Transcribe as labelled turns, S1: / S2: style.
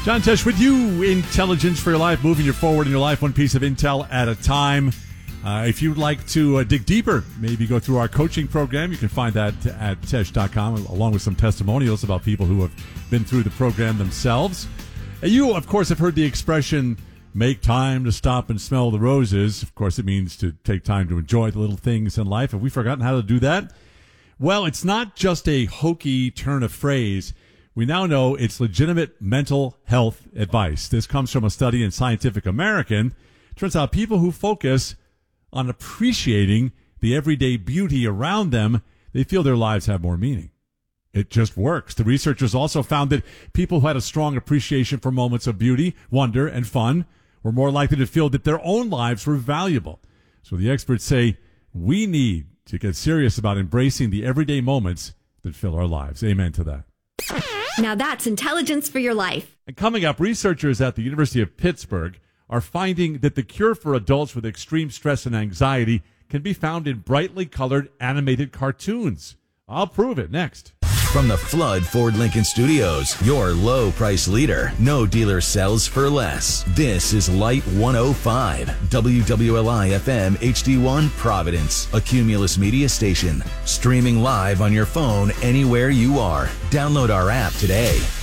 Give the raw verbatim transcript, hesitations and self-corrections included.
S1: John Tesh with you. Intelligence for your life, moving you forward in your life, one piece of intel at a time. Uh, if you'd like to uh, dig deeper, maybe go through our coaching program, you can find that at tesh dot com, along with some testimonials about people who have been through the program themselves. And you, of course, have heard the expression, make time to stop and smell the roses. Of course, it means to take time to enjoy the little things in life. Have we forgotten how to do that? Well, it's not just a hokey turn of phrase. We now know it's legitimate mental health advice. This comes from a study in Scientific American. It turns out people who focus on appreciating the everyday beauty around them, they feel their lives have more meaning. It just works. The researchers also found that people who had a strong appreciation for moments of beauty, wonder, and fun were more likely to feel that their own lives were valuable. So the experts say we need to get serious about embracing the everyday moments that fill our lives. Amen to that.
S2: Now that's intelligence for your life.
S1: And coming up, researchers at the University of Pittsburgh are finding that the cure for adults with extreme stress and anxiety can be found in brightly colored animated cartoons. I'll prove it next.
S3: From the Flood Ford Lincoln Studios, your low price leader. No dealer sells for less. This is Light one oh five, W W L I F M H D one Providence, a Cumulus media station. Streaming live on your phone anywhere you are. Download our app today.